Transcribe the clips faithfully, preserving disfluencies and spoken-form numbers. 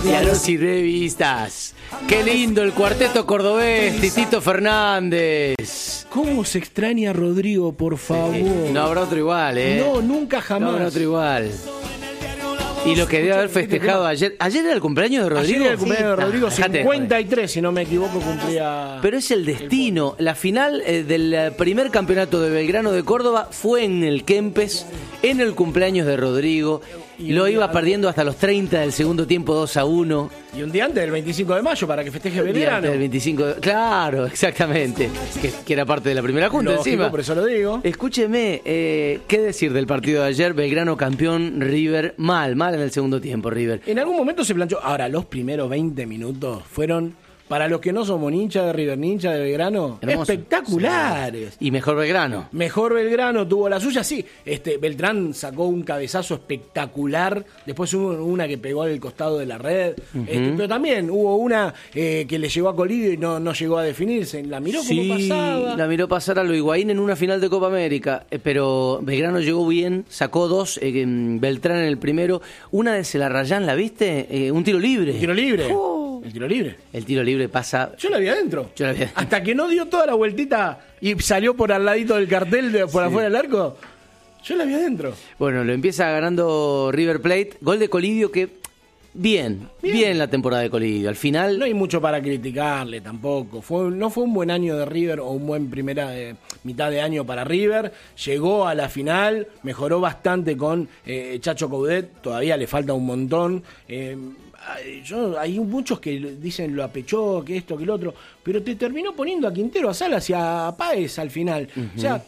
Y a los irrevistas. Qué lindo el cuarteto cordobés, Titito Fernández. ¿Cómo se extraña a Rodrigo, por favor? Sí, no habrá otro igual, ¿eh? No, nunca jamás. No habrá otro igual. Y lo que debe haber festejado ayer. ¿Ayer era el cumpleaños de Rodrigo? Ayer era el cumpleaños de Rodrigo, sí, cincuenta y tres, si no me equivoco, cumplía... Pero es el destino. La final eh, del primer campeonato de Belgrano de Córdoba fue en el Kempes, en el cumpleaños de Rodrigo. Y lo iba perdiendo hasta los treinta del segundo tiempo, dos a uno. Y un día antes del veinticinco de mayo para que festeje Un día Belgrano. antes del veinticinco de... Claro, exactamente. Que, que era parte de la primera junta. Lógico, encima. por eso lo digo. Escúcheme, eh, ¿qué decir del partido de ayer? Belgrano campeón, River mal, mal en el segundo tiempo, River. En algún momento se planchó. Ahora, los primeros veinte minutos fueron, para los que no somos hinchas de River, ni hinchas de Belgrano, Hermoso. Espectaculares. Sí. Y mejor Belgrano. Mejor Belgrano tuvo la suya, sí. Este, Beltrán sacó un cabezazo espectacular. Después hubo una que pegó al costado de la red. Uh-huh. Este, pero también hubo una eh, que le llegó a Colidio y no, no llegó a definirse. La miró sí, como pasaba. La miró pasar a lo Higuaín en una final de Copa América. Eh, pero Belgrano llegó bien, sacó dos. Eh, Beltrán en el primero. Una de Celarrayán, ¿la viste? Eh, un tiro libre. Un tiro libre. Oh. El tiro libre. El tiro libre pasa... Yo la vi adentro. Yo la vi adentro. Hasta que no dio toda la vueltita y salió por al ladito del cartel, de, por sí. afuera del arco, yo la vi adentro. Bueno, lo empieza ganando River Plate. Gol de Colidio que... Bien, bien, bien la temporada de Colidio. Al final... No hay mucho para criticarle tampoco. Fue, no fue un buen año de River o un buen primera eh, mitad de año para River. Llegó a la final, mejoró bastante con eh, Chacho Coudet. Todavía le falta un montón. Eh, Yo, hay muchos que dicen lo apechó, que esto, que lo otro, pero te terminó poniendo a Quintero, a Salas y a Páez al final. Uh-huh. O sea,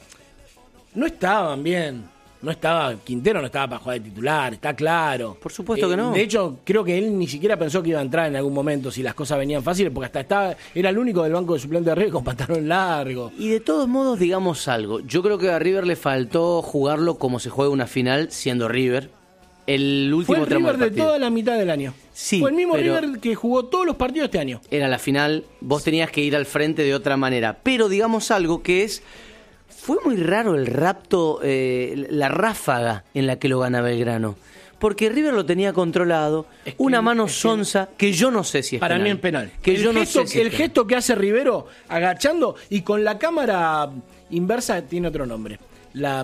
no estaban bien. No estaba, Quintero no estaba para jugar de titular, está claro. Por supuesto eh, que no. De hecho, creo que él ni siquiera pensó que iba a entrar en algún momento si las cosas venían fáciles, porque hasta estaba, era el único del banco de suplente de River con pantalón largo. Y de todos modos, digamos algo. Yo creo que a River le faltó jugarlo como se juega una final, siendo River. El último Fue el tramo River del de toda la mitad del año. Sí, fue el mismo pero River que jugó todos los partidos este año. Era la final, vos tenías que ir al frente de otra manera. Pero digamos algo que es... Fue muy raro el rapto, eh, la ráfaga en la que lo gana Belgrano. Porque River lo tenía controlado, es que, una mano sonza, que, que yo no sé si es para penal. Para mí es penal. Que el yo no gesto, sé si el es gesto que hace Rivero agachando y con la cámara inversa tiene otro nombre. La,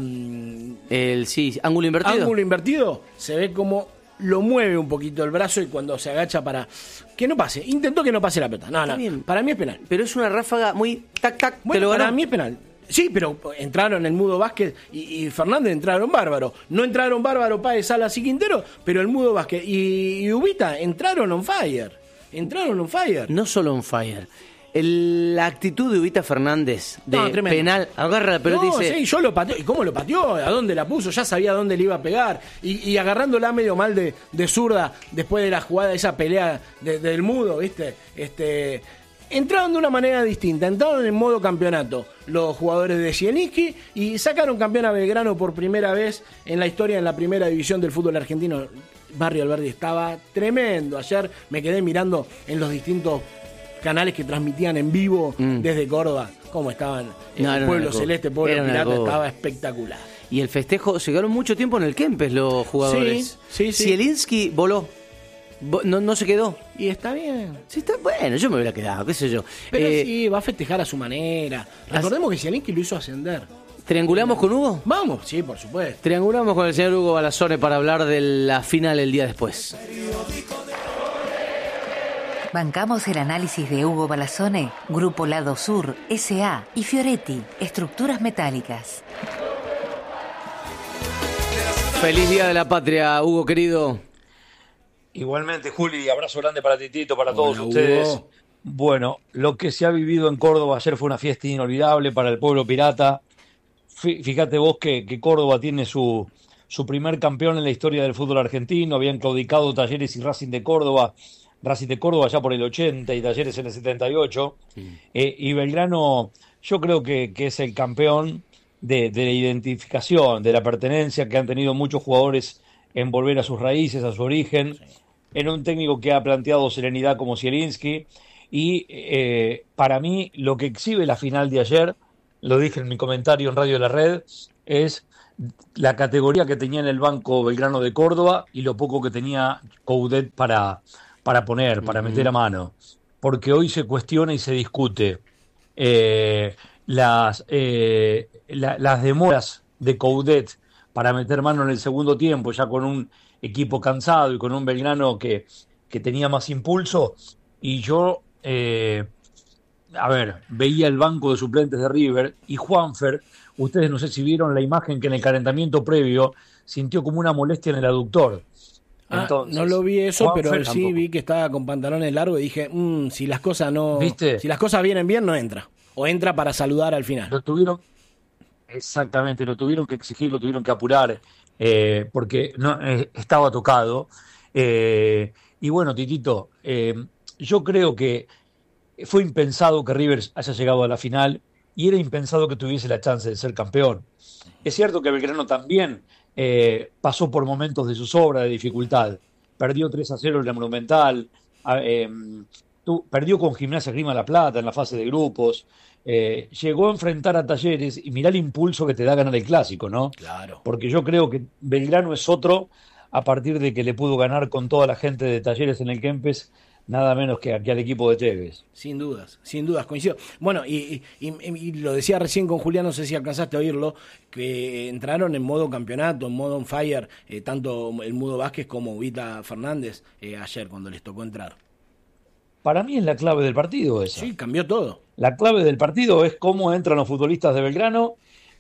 el sí, ángulo invertido. Ángulo invertido, se ve como lo mueve un poquito el brazo y cuando se agacha para que no pase. Intentó que no pase la pelota. No, no, bien. Para mí es penal. Pero es una ráfaga muy tac tac. Bueno, te lo para ganó. mí es penal. Sí, pero entraron el Mudo Vázquez y, y Fernández entraron bárbaro. No entraron bárbaro Páez, Salas y Quintero, pero el Mudo Vázquez y, y Ubita entraron on fire. Entraron on fire. No solo on fire. El, la actitud de Ubita Fernández de no, penal, agarra la pelota no, y dice... Sí, yo lo pateó. ¿Y cómo lo pateó? ¿A dónde la puso? Ya sabía dónde le iba a pegar. Y, y agarrándola medio mal de, de zurda después de la jugada, esa pelea de, del Mudo, ¿viste? Este... Entraron de una manera distinta, entraron en modo campeonato los jugadores de Zielinski y sacaron campeón a Belgrano por primera vez en la historia en la primera división del fútbol argentino. Barrio Alberdi estaba tremendo. Ayer me quedé mirando en los distintos canales que transmitían en vivo mm. desde Córdoba cómo estaban no, el pueblo celeste, pueblo pirata, estaba espectacular. Y el festejo, se quedaron mucho tiempo en el Kempes los jugadores. Sí, sí, sí. Zielinski voló. No, no se quedó. Y está bien. Sí, está bueno, yo me hubiera quedado, qué sé yo. Pero eh, sí, va a festejar a su manera. Recordemos que Zielinski lo hizo ascender. ¿Triangulamos con Hugo? Vamos, sí, por supuesto. Triangulamos con el señor Hugo Balazone para hablar de la final el día después. Bancamos el análisis de Hugo Balazone, Grupo Lado Sur, S A y Fioretti, Estructuras Metálicas. Feliz Día de la Patria, Hugo querido. Igualmente, Juli, abrazo grande para Titito, para todos Hola, ustedes. Hugo. Bueno, lo que se ha vivido en Córdoba ayer fue una fiesta inolvidable para el pueblo pirata. Fíjate vos que, que Córdoba tiene su, su primer campeón en la historia del fútbol argentino. Habían claudicado Talleres y Racing de Córdoba. Racing de Córdoba ya por el ochenta y Talleres en el setenta y ocho. Sí. Eh, y Belgrano, yo creo que, que es el campeón de, de la identificación, de la pertenencia que han tenido muchos jugadores en volver a sus raíces, a su origen. Sí. En un técnico que ha planteado serenidad como Zielinski. Y eh, para mí lo que exhibe la final de ayer, lo dije en mi comentario en Radio de la Red, es la categoría que tenía en el banco Belgrano de Córdoba y lo poco que tenía Coudet para, para poner, para uh-huh. meter a mano, porque hoy se cuestiona y se discute eh, las, eh, la, las demoras de Coudet para meter mano en el segundo tiempo, ya con un equipo cansado y con un Belgrano que, que tenía más impulso, y yo, eh, a ver, veía el banco de suplentes de River, y Juanfer, ustedes no sé si vieron la imagen que en el calentamiento previo sintió como una molestia en el aductor. Entonces, ah, no lo vi eso, Juanfer pero sí tampoco. Vi que estaba con pantalones largos y dije, mmm, si las cosas no, ¿viste? Si las cosas vienen bien, no entra. O entra para saludar al final. Lo tuvieron, exactamente, lo tuvieron que exigir, lo tuvieron que apurar, eh, porque no eh, estaba tocado. Eh, y bueno, Titito, eh, yo creo que fue impensado que River haya llegado a la final y era impensado que tuviese la chance de ser campeón. Es cierto que Belgrano también eh, pasó por momentos de zozobra, de dificultad. Perdió tres a cero en la Monumental, eh, tu, perdió con Gimnasia Grima La Plata en la fase de grupos, eh, llegó a enfrentar a Talleres y mirá el impulso que te da ganar el Clásico, ¿no? Claro. Porque yo creo que Belgrano es otro a partir de que le pudo ganar con toda la gente de Talleres en el Kempes, nada menos que, que al equipo de Tevez. Sin dudas, sin dudas, coincido. Bueno, y, y, y, y lo decía recién con Julián, no sé si alcanzaste a oírlo, que entraron en modo campeonato, en modo on fire, eh, tanto el Mudo Vázquez como Vita Fernández eh, ayer cuando les tocó entrar. Para mí es la clave del partido esa. Sí, cambió todo. La clave del partido es cómo entran los futbolistas de Belgrano,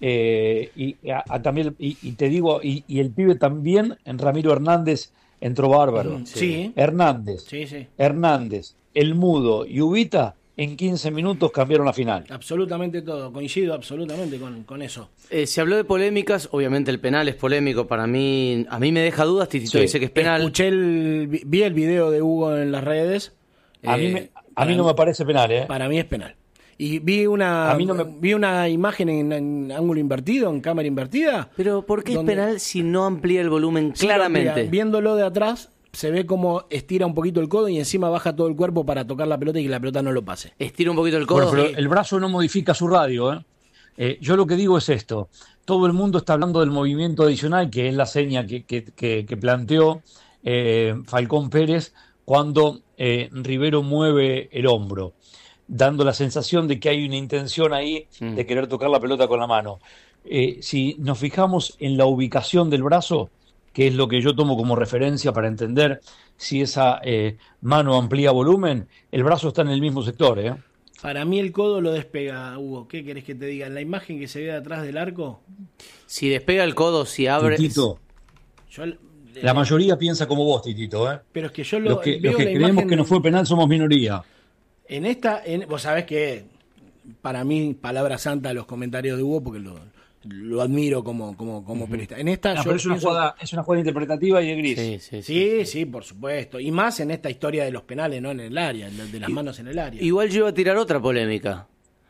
eh, y, a, a también, y, y te digo, y, y el pibe también, en Ramiro Hernández, entró bárbaro. Mm, sí. Hernández, sí, sí. Hernández, El Mudo y Ubita en quince minutos cambiaron la final. Absolutamente todo, coincido absolutamente con, con eso. Eh, se habló de polémicas, obviamente el penal es polémico, para mí, a mí me deja dudas, Titito sí. dice que es penal. Escuché el, vi el video de Hugo en las redes. A eh, mí, me, a mí no me parece penal, ¿eh? Para mí es penal. Y vi una no me... vi una imagen en, en ángulo invertido, en cámara invertida. Pero ¿por qué donde... es penal si no amplía el volumen sí, claramente? Amplía. Viéndolo de atrás, se ve como estira un poquito el codo y encima baja todo el cuerpo para tocar la pelota y que la pelota no lo pase. Estira un poquito el codo. Bueno, pero el brazo no modifica su radio, ¿eh? Eh, yo lo que digo es esto. Todo el mundo está hablando del movimiento adicional, que es la seña que, que, que, que planteó eh, Falcón Pérez cuando eh, Rivero mueve el hombro, dando la sensación de que hay una intención ahí mm. de querer tocar la pelota con la mano. Eh, si nos fijamos en la ubicación del brazo, que es lo que yo tomo como referencia para entender si esa eh, mano amplía volumen, el brazo está en el mismo sector, ¿eh? Para mí el codo lo despega, Hugo. ¿Qué querés que te diga? ¿En la imagen que se ve atrás del arco? Si despega el codo, si abre... Titito, yo, eh, la mayoría piensa como vos, Titito, ¿eh? Pero es que yo lo Los que, los que creemos imagen... que no fue penal somos minoría. En esta, en, vos sabés que para mí, palabra santa de los comentarios de Hugo, porque lo, lo admiro como, como, como uh-huh. periodista. En esta, no, yo pero es una, pienso... jugada, es una jugada interpretativa y de gris. Sí sí sí, sí, sí, por supuesto. Y más en esta historia de los penales, ¿no? En el área, de las manos en el área. Igual yo iba a tirar otra polémica.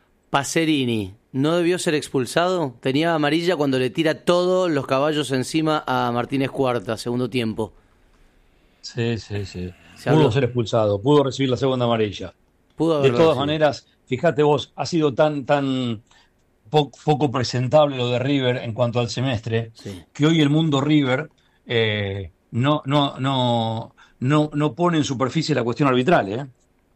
Pacerini, ¿no debió ser expulsado? Tenía amarilla cuando le tira todos los caballos encima a Martínez Cuarta, segundo tiempo. Sí, sí, sí. Pudo ser expulsado, pudo recibir la segunda amarilla. Pudo de todas maneras, fíjate vos, ha sido tan tan po- poco presentable lo de River en cuanto al semestre, sí. que hoy el mundo River eh, no, no, no, no, no pone en superficie la cuestión arbitral, ¿eh?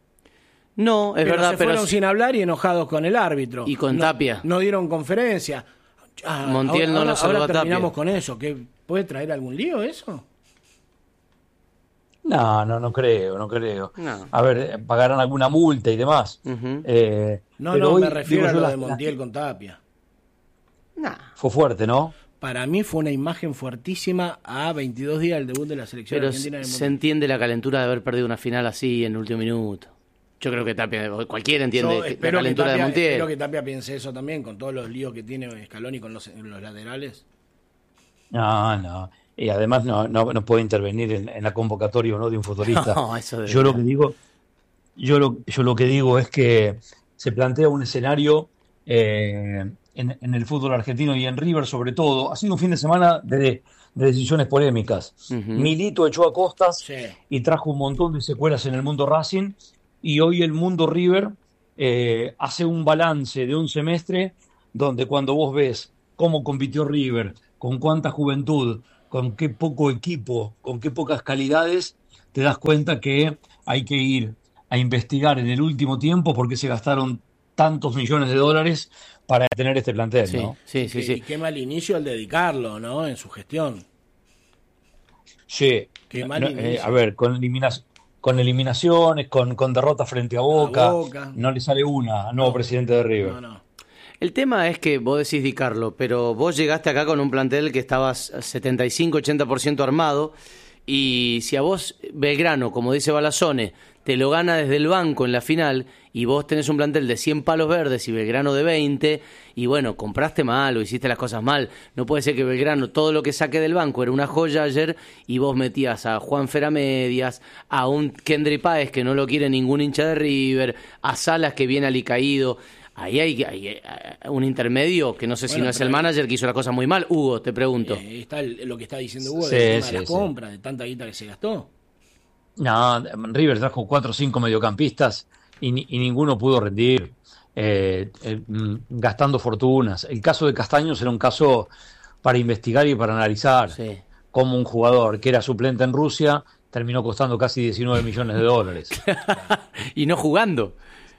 No, es pero verdad, se pero fueron sin hablar y enojados con el árbitro. Y con no, Tapia. No dieron conferencia. Ah, Montiel ahora, no lo salvó ahora a terminamos Tapia. con eso. ¿Qué, ¿Puede traer algún lío eso? No, no, no creo, no creo. No. A ver, pagarán alguna multa y demás. Uh-huh. Eh, no, pero no, hoy, me refiero digo, a lo la, de Montiel con Tapia. Nah. Fue fuerte, ¿no? Para mí fue una imagen fuertísima a veintidós días del debut de la selección pero argentina. se entiende la calentura de haber perdido una final así en el último minuto. Yo creo que Tapia, cualquiera entiende Yo la espero calentura que Tapia, de Montiel. Espero que Tapia piense eso también, con todos los líos que tiene Scaloni con los, los laterales. No, no. Y además no, no, no puede intervenir en, en la convocatoria o no de un futbolista. No, eso yo lo que digo, yo lo, yo lo que digo es que se plantea un escenario eh, en, en el fútbol argentino y en River sobre todo. Ha sido un fin de semana de, de decisiones polémicas. Uh-huh. Milito echó a Costas sí. y trajo un montón de secuelas en el mundo Racing. Y hoy el mundo River eh, hace un balance de un semestre donde cuando vos ves cómo compitió River, con cuánta juventud, con qué poco equipo, con qué pocas calidades, te te das cuenta que hay que ir a investigar en el último tiempo por qué se gastaron tantos millones de dólares para tener este plantel, sí, ¿no? Sí, sí, y, sí. y qué mal inicio al dedicarlo, ¿no? En su gestión. Sí. Qué mal no, inicio. eh, a ver, con, elimina- con eliminaciones, con, con derrotas frente a Boca, A Boca. no le sale una al nuevo presidente de River. No, no. El tema es que vos decís Di Carlo, pero vos llegaste acá con un plantel que estaba setenta y cinco ochenta por ciento armado, y si a vos Belgrano, como dice Balazzone, te lo gana desde el banco en la final, y vos tenés un plantel de cien palos verdes y Belgrano de veinte, y bueno, compraste mal o hiciste las cosas mal. No puede ser que Belgrano, todo lo que saque del banco era una joya ayer, y vos metías a Juan Fer a medias, a un Kendry Páez que no lo quiere ningún hincha de River, a Salas que viene alicaído. Ahí hay, hay, hay un intermedio que no sé si Bueno, no es pero el ahí- manager que hizo las cosas muy mal. Hugo, te pregunto. Eh, está el- lo que está diciendo Hugo Sí, del tema sí, de las sí. compras, de tanta guita que se gastó. No, River trajo cuatro o cinco mediocampistas y, ni- y ninguno pudo rendir, eh, eh, mm, gastando fortunas. El caso de Castaños era un caso para investigar y para analizar, Sí. como un jugador que era suplente en Rusia terminó costando casi diecinueve millones de dólares. Y no jugando.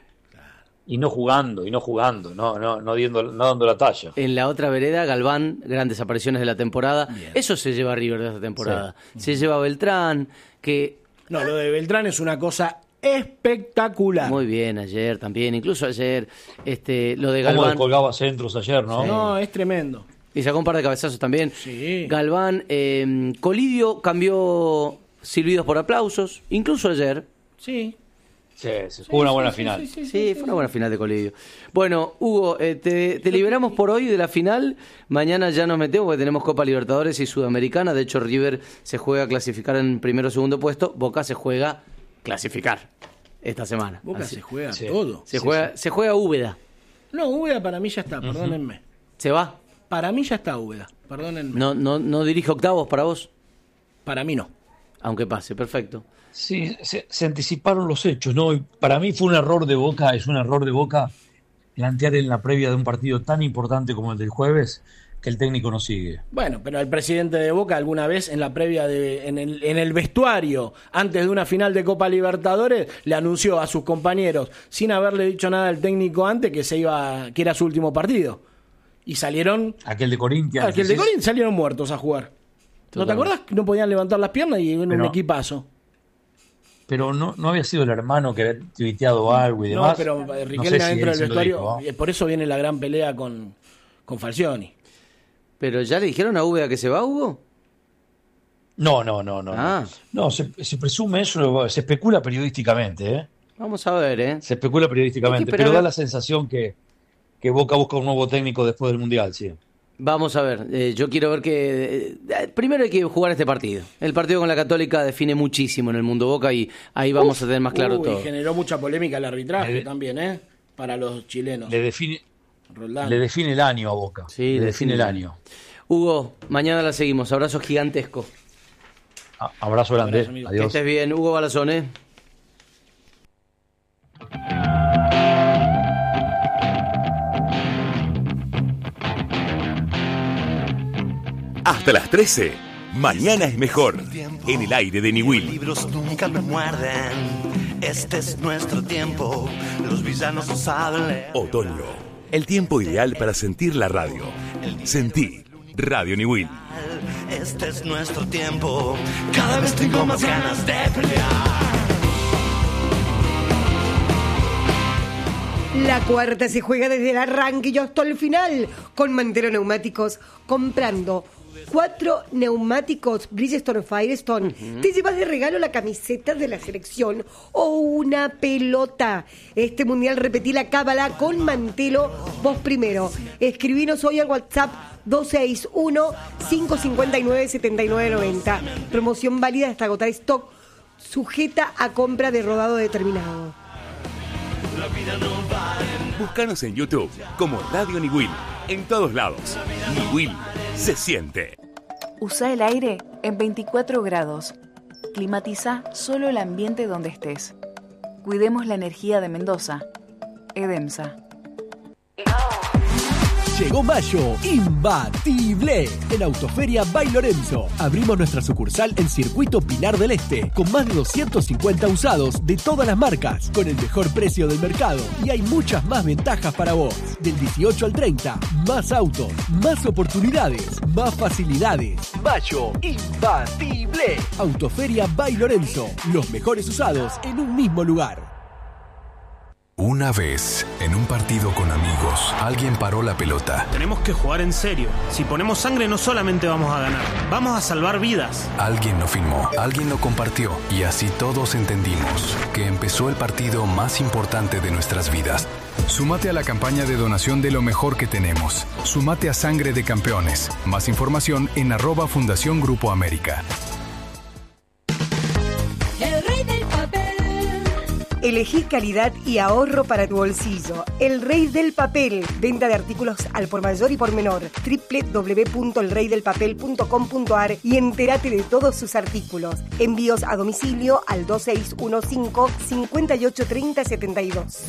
Y no jugando, y no jugando, no, no, no, diendo, no dando la talla. En la otra vereda, Galván, grandes apariciones de la temporada. Eso se lleva a River de esta temporada. Se lleva a Beltrán, que No, lo de Beltrán es una cosa espectacular. muy bien ayer también, incluso ayer, este, lo de Cómo Galván. descolgaba centros ayer, ¿no? No, es tremendo. Y sacó un par de cabezazos también. Sí. Galván, eh, Colidio cambió silbidos por aplausos, incluso ayer. Sí. Sí, sí, fue una buena final. Sí, fue una buena final de Colidio. Bueno, Hugo, eh, te, te liberamos por hoy de la final. Mañana ya nos metemos porque tenemos Copa Libertadores y Sudamericana. De hecho, River se juega a clasificar en primero o segundo puesto. Boca se juega clasificar esta semana. Boca Así- se juega Sí. todo. se juega, se juega Úbeda. No, Úbeda para mí ya está, perdónenme. ¿Se va? Para mí ya está Úbeda, perdónenme. No, no, no dirige octavos para vos, Para mí no. aunque pase, perfecto. Sí, se, se anticiparon los hechos, ¿no? Y para mí fue un error de Boca, es un error de Boca plantear en la previa de un partido tan importante como el del jueves que el técnico no sigue. Bueno, pero el presidente de Boca alguna vez en la previa de en el, en el vestuario antes de una final de Copa Libertadores le anunció a sus compañeros sin haberle dicho nada al técnico antes que se iba que era su último partido y salieron Aquel de Corinthians. aquel de decís, Corinthians salieron muertos a jugar. ¿No te Totalmente. acordás que no podían levantar las piernas y en un Pero- equipazo? Pero no, no había sido el hermano que había tuiteado algo y demás. No, pero eh, No Riquelme sé si adentro él del se lo vestuario, dijo, ¿no? eh, por eso viene la gran pelea con, con Falcioni. ¿Pero ya le dijeron a Úbeda que se va, Hugo? No, no, no, no. Ah. No, no se, se presume eso, se especula periodísticamente, ¿eh? Vamos a ver, ¿eh? Se especula periodísticamente, Hay que esperar pero a da ver. la sensación que, que Boca busca un nuevo técnico después del Mundial, sí. Vamos a ver, eh, yo quiero ver que... eh, primero hay que jugar este partido. El partido con la Católica define muchísimo en el mundo Boca y ahí vamos a tener más claro Uy, todo. generó mucha polémica el arbitraje Le- también, ¿eh? Para los chilenos. Le define, Roldán. le define el año a Boca. Sí, le le define define el el año. Hugo, mañana la seguimos. Abrazo gigantesco. A- Abrazo grande. Abrazo, amigo. Que Adiós. estés bien. Hugo Balazzone. Hasta las trece. Mañana es mejor. En el aire de Niwil. Libros nunca me muerden. Este es nuestro tiempo. Los villanos no saben leer. Otoño. El tiempo ideal para sentir la radio. Sentí Radio Niwil. Este es nuestro tiempo. Cada vez tengo más ganas de pelear. La cuarta se juega desde el arranque y hasta el final con Mantero Neumáticos. Comprando cuatro neumáticos Bridgestone Firestone, te llevas de regalo la camiseta de la selección o una pelota. Este mundial repetí la cábala con Mantelo, vos primero. Escribinos hoy al WhatsApp dos seis uno, cinco cinco nueve, siete nueve nueve cero. Promoción válida hasta agotar stock, sujeta a compra de rodado determinado. Búscanos en YouTube como Radio Niwil. En todos lados. Niwil se siente. Usa el aire en veinticuatro grados. Climatiza solo el ambiente donde estés. Cuidemos la energía de Mendoza. Edemsa. Llegó mayo, imbatible, en Autoferia by Lorenzo. Abrimos nuestra sucursal en Circuito Pinar del Este, con más de doscientos cincuenta usados de todas las marcas, con el mejor precio del mercado. Y hay muchas más ventajas para vos. Del dieciocho al treinta, más autos, más oportunidades, más facilidades. Mayo, imbatible. Autoferia by Lorenzo, los mejores usados en un mismo lugar. Una vez, en un partido con amigos, alguien paró la pelota. Tenemos que jugar en serio. Si ponemos sangre no solamente vamos a ganar, vamos a salvar vidas. Alguien lo filmó, alguien lo compartió y así todos entendimos que empezó el partido más importante de nuestras vidas. Súmate a la campaña de donación de lo mejor que tenemos. Súmate a Sangre de Campeones. Más información en arroba Fundación Grupo América. El rey del papel. Elegí calidad y ahorro para tu bolsillo. El Rey del Papel. Venta de artículos al por mayor y por menor. doble u doble u doble u punto el rey del papel punto com punto a r y entérate de todos sus artículos. Envíos a domicilio al dos seis uno cinco, cinco ocho tres cero siete dos.